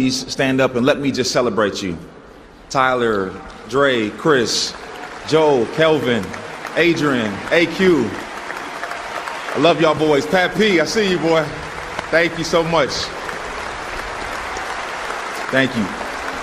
Please stand up and let me just celebrate you. Tyler, Dre, Chris, Joe, Kelvin, Adrian, AQ. I love y'all boys. Pat P, I see you, boy. Thank you so much. Thank you.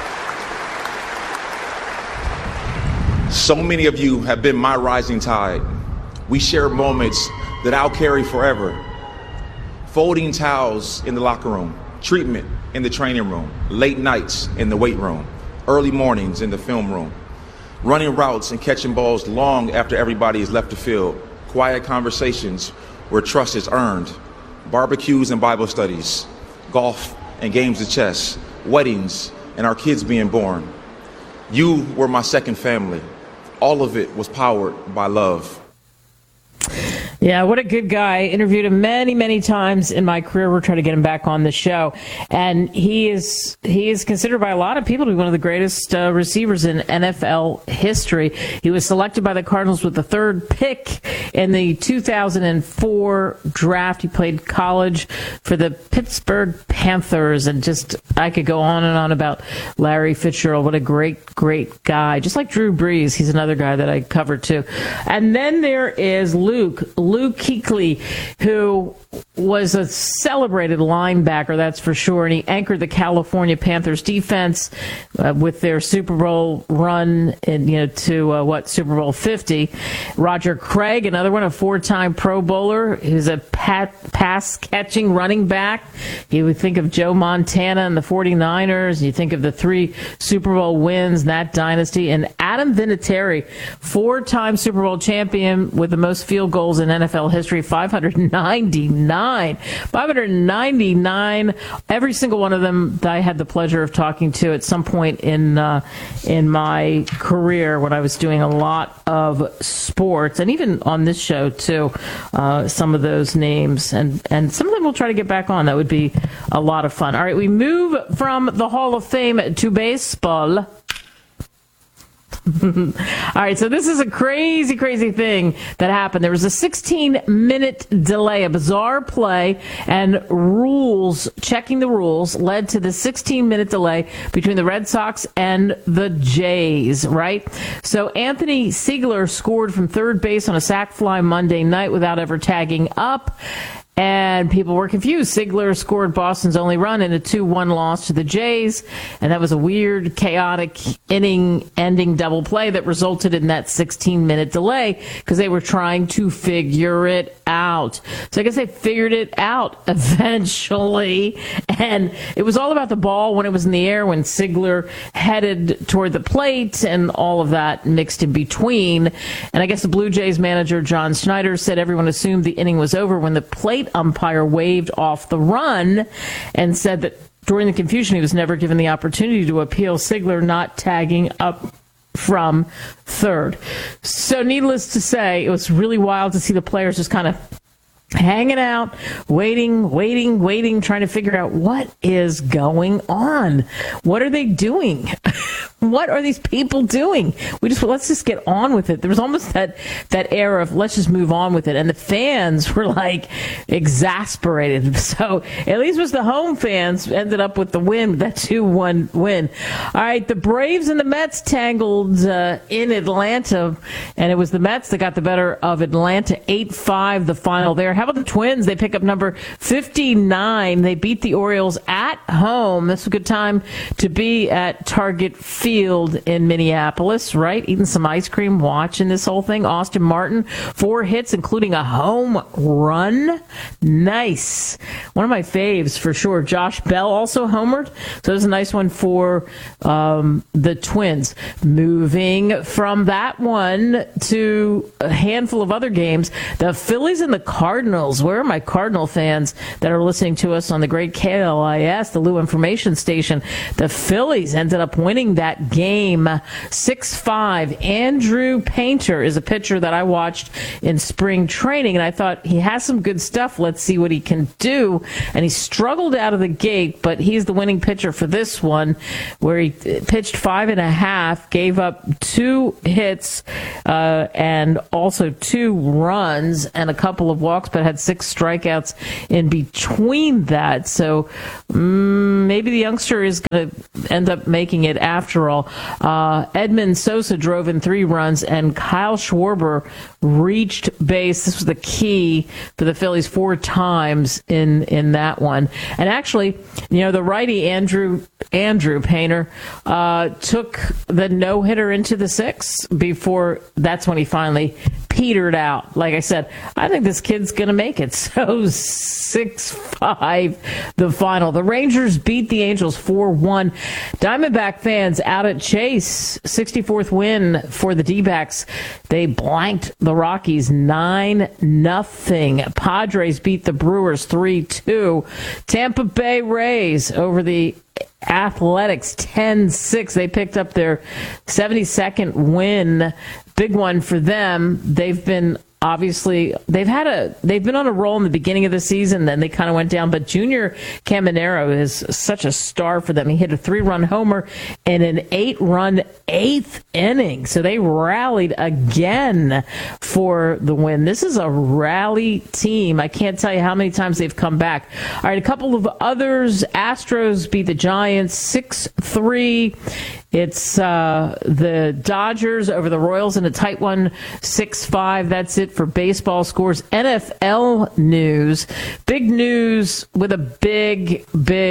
So many of you have been my rising tide. We share moments that I'll carry forever. Folding towels in the locker room, treatment in the training room, late nights in the weight room, early mornings in the film room, running routes and catching balls long after everybody has left the field, quiet conversations where trust is earned, barbecues and Bible studies, golf and games of chess, weddings and our kids being born. You were my second family. All of it was powered by love. Yeah, what a good guy. Interviewed him many, many times in my career. We're trying to get him back on the show. And he is considered by a lot of people to be one of the greatest receivers in NFL history. He was selected by the Cardinals with the third pick in the 2004 draft. He played college for the Pittsburgh Panthers. And just, I could go on and on about Larry Fitzgerald. What a great, great guy. Just like Drew Brees. He's another guy that I covered too. And then there is Luke Kuechly, who was a celebrated linebacker, that's for sure, and he anchored the California Panthers defense with their Super Bowl run to Super Bowl 50. Roger Craig, another one, a four-time Pro Bowler, who's a pass-catching running back. You would think of Joe Montana and the 49ers. You think of the 3 Super Bowl wins, that dynasty. And Adam Vinatieri, four-time Super Bowl champion with the most field goals in NFL history, 599. Every single one of them that I had the pleasure of talking to at some point in my career when I was doing a lot of sports, and even on this show too. Some of those names, and some of them we'll try to get back on. That would be a lot of fun. All right, we move from the Hall of Fame to baseball. All right, so this is a crazy, crazy thing that happened. There was a 16-minute delay, a bizarre play, and checking the rules led to the 16-minute delay between the Red Sox and the Jays, right? So Anthony Siegler scored from third base on a sac fly Monday night without ever tagging up. And people were confused. Siegler scored Boston's only run in a 2-1 loss to the Jays. And that was a weird, chaotic inning-ending double play that resulted in that 16-minute delay because they were trying to figure it out. So I guess they figured it out eventually. And it was all about the ball when it was in the air, when Siegler headed toward the plate, and all of that mixed in between. And I guess the Blue Jays manager, John Schneider, said everyone assumed the inning was over when the plate umpire waved off the run and said that during the confusion he was never given the opportunity to appeal Siegler not tagging up from third. So needless to say, it was really wild to see the players just kind of hanging out, waiting, trying to figure out what is going on. What are they doing? What are these people doing? Let's just get on with it. There was almost that era of let's just move on with it. And the fans were like exasperated. So at least it was the home fans ended up with the win, that 2-1 win. All right, the Braves and the Mets tangled in Atlanta, and it was the Mets that got the better of Atlanta, 8-5 the final there. How about the Twins? They pick up number 59. They beat the Orioles at home. This was a good time to be at Target Field in Minneapolis, right? Eating some ice cream, watching this whole thing. Austin Martin, 4 hits, including a home run. Nice. One of my faves for sure. Josh Bell also homered. So it was a nice one for the Twins. Moving from that one to a handful of other games. The Phillies and the Cardinals. Where are my Cardinal fans that are listening to us on the great KLIS, the Lou Information Station? The Phillies ended up winning that that game 6-5. Andrew Painter is a pitcher that I watched in spring training, and I thought he has some good stuff. Let's see what he can do. And he struggled out of the gate, but he's the winning pitcher for this one, where he pitched 5.5, gave up 2 hits and also 2 runs and a couple of walks, but had 6 strikeouts in between that. So maybe the youngster is going to end up making it after all. Edmund Sosa drove in 3 runs, and Kyle Schwarber reached base. This was the key for the Phillies 4 times in that one. And actually, the righty Andrew Painter took the no-hitter into the 6th before that's when he finally petered out. Like I said, I think this kid's going to make it. So 6-5 the final. The Rangers beat the Angels 4-1. Diamondback fans out at Chase, 64th win for the D-backs. They blanked the Rockies 9-0. Padres beat the Brewers 3-2. Tampa Bay Rays over the Athletics 10-6. They picked up their 72nd win. Big one for them. They've been they've been on a roll in the beginning of the season, then they kind of went down. But Junior Caminero is such a star for them. He hit a 3-run homer in an 8-run 8th inning. So they rallied again for the win. This is a rally team. I can't tell you how many times they've come back. All right, a couple of others. Astros beat the Giants 6-3. It's the Dodgers over the Royals in a tight one, 6-5. That's it for baseball scores. NFL news. Big news with a big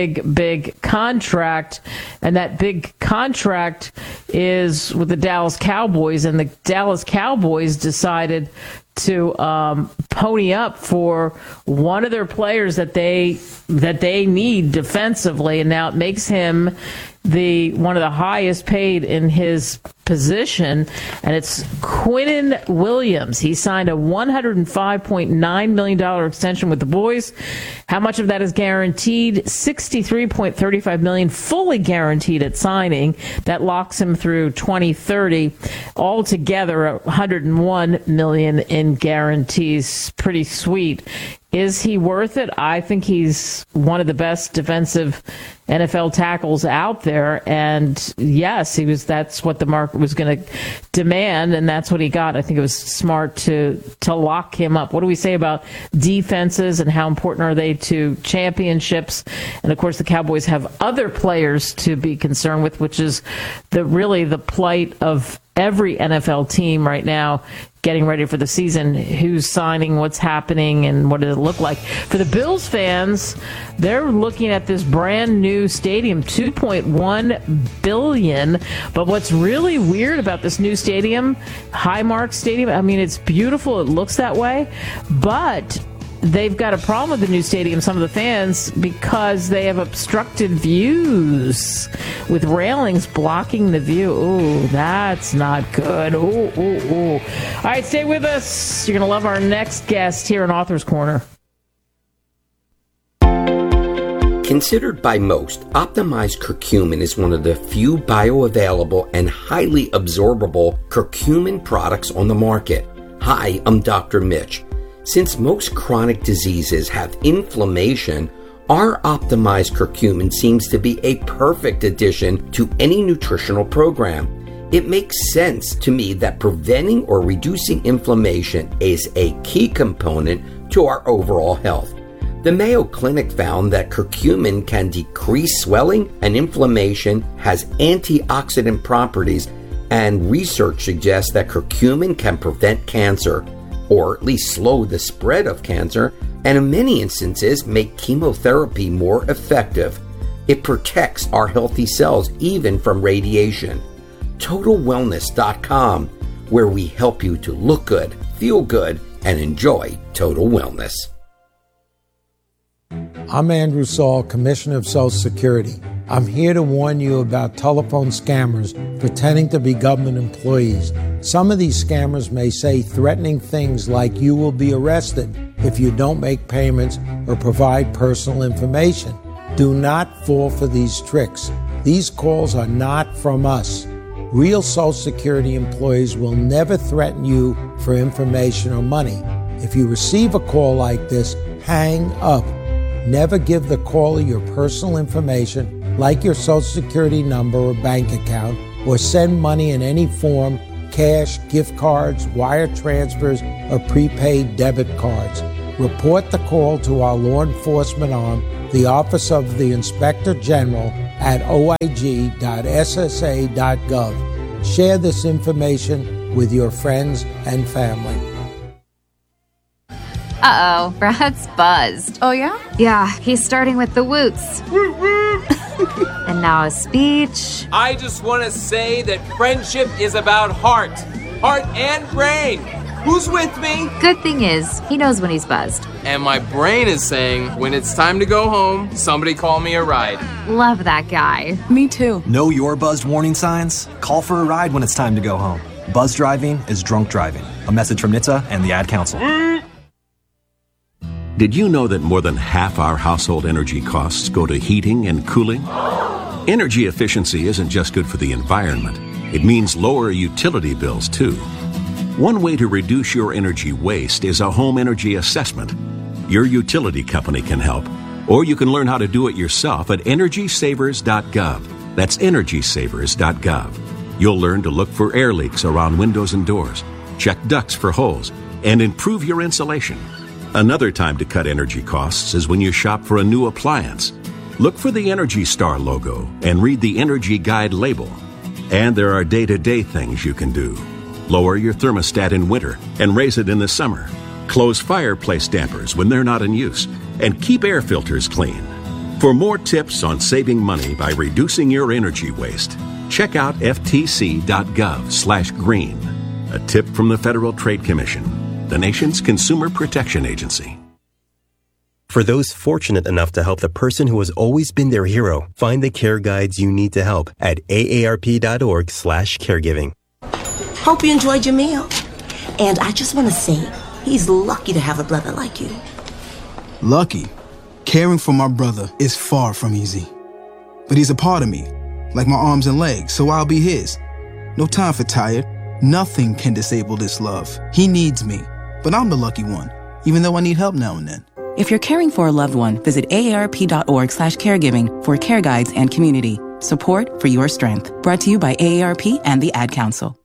contract. And that big contract is with the Dallas Cowboys. And the Dallas Cowboys decided to pony up for one of their players that they need defensively. And now it makes him one of the highest paid in his position, and it's Quinnen Williams. He signed a $105.9 million extension with the boys. How much of that is guaranteed? $63.35 million fully guaranteed at signing. That locks him through 2030. Altogether, $101 million in guarantees. Pretty sweet. Is he worth it? I think he's one of the best defensive NFL tackles out there. And yes, that's what the market was going to demand, and that's what he got. I think it was smart to lock him up. What do we say about defenses and how important are they to championships? And of course, the Cowboys have other players to be concerned with, which is really the plight of every NFL team right now getting ready for the season. Who's signing, what's happening, and what does it look like? For the Bills fans, they're looking at this brand new stadium, $2.1 billion. But what's really weird about this new stadium, Highmark Stadium, I mean, it's beautiful. It looks that way. But they've got a problem with the new stadium, some of the fans, because they have obstructed views with railings blocking the view. Ooh, that's not good. Ooh. All right, stay with us. You're going to love our next guest here in Author's Corner. Considered by most, optimized curcumin is one of the few bioavailable and highly absorbable curcumin products on the market. Hi, I'm Dr. Mitch. Since most chronic diseases have inflammation, our optimized curcumin seems to be a perfect addition to any nutritional program. It makes sense to me that preventing or reducing inflammation is a key component to our overall health. The Mayo Clinic found that curcumin can decrease swelling and inflammation, has antioxidant properties, and research suggests that curcumin can prevent cancer, or at least slow the spread of cancer, and in many instances make chemotherapy more effective. It protects our healthy cells even from radiation. TotalWellness.com, where we help you to look good, feel good, and enjoy total wellness. I'm Andrew Saul, Commissioner of Social Security. I'm here to warn you about telephone scammers pretending to be government employees. Some of these scammers may say threatening things like you will be arrested if you don't make payments or provide personal information. Do not fall for these tricks. These calls are not from us. Real Social Security employees will never threaten you for information or money. If you receive a call like this, hang up. Never give the caller your personal information, like your Social Security number or bank account, or send money in any form, cash, gift cards, wire transfers, or prepaid debit cards. Report the call to our law enforcement arm, the Office of the Inspector General, at oig.ssa.gov. Share this information with your friends and family. Uh-oh, Brad's buzzed. Oh, yeah? Yeah, he's starting with the woots. And now a speech. I just want to say that friendship is about heart and brain. Who's with me? Good thing is, he knows when he's buzzed. And my brain is saying, when it's time to go home, somebody call me a ride. Love that guy. Me too. Know your buzzed warning signs? Call for a ride when it's time to go home. Buzz driving is drunk driving. A message from NHTSA and the Ad Council. Did you know that more than half our household energy costs go to heating and cooling? Energy efficiency isn't just good for the environment. It means lower utility bills, too. One way to reduce your energy waste is a home energy assessment. Your utility company can help, or you can learn how to do it yourself at EnergySavers.gov. That's EnergySavers.gov. You'll learn to look for air leaks around windows and doors, check ducts for holes, and improve your insulation. Another time to cut energy costs is when you shop for a new appliance. Look for the Energy Star logo and read the Energy Guide label. And there are day-to-day things you can do. Lower your thermostat in winter and raise it in the summer. Close fireplace dampers when they're not in use. And keep air filters clean. For more tips on saving money by reducing your energy waste, check out ftc.gov/green. A tip from the Federal Trade Commission, the nation's consumer protection agency. For those fortunate enough to help the person who has always been their hero, find the care guides you need to help at aarp.org/caregiving. Hope you enjoyed your meal. And I just want to say, he's lucky to have a brother like you. Lucky? Caring for my brother is far from easy. But he's a part of me, like my arms and legs, so I'll be his. No time for tired. Nothing can disable this love. He needs me, but I'm the lucky one, even though I need help now and then. If you're caring for a loved one, visit aarp.org/caregiving for care guides and community. Support for your strength. Brought to you by AARP and the Ad Council.